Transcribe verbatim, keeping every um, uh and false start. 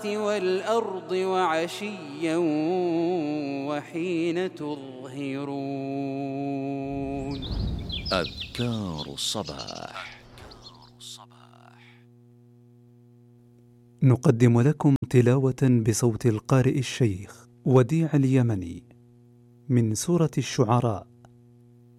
والأرض وعشيا وحين تظهرون. أذكار الصباح. نقدم لكم تلاوة بصوت القارئ الشيخ وديع اليمني من سورة الشعراء